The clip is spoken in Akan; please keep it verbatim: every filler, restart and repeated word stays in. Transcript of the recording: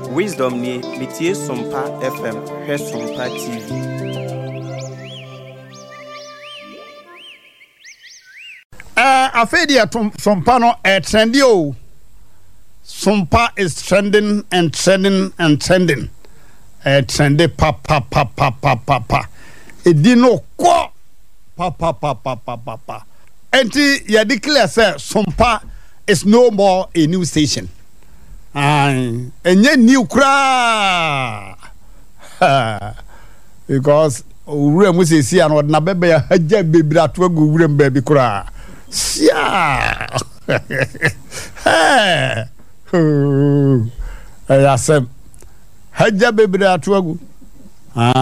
Wisdom ni metie Sompa F M, hwe Sompa T V. Uh, Afedia Sompa no eh, trendy o. Sompa is trending and trending and trending. Eh, trendy pa pa pa pa pa pa pa. Edino ko pa pa pa pa pa pa pa. Enti ya declare say Sompa is no more a new station. And enye new kra. Because ure mu se si an na bebe ya haja bebira to agu ure mbabi kra. Sia. Hey. Oh. Ayasem. Haja bebira to agu. Ah.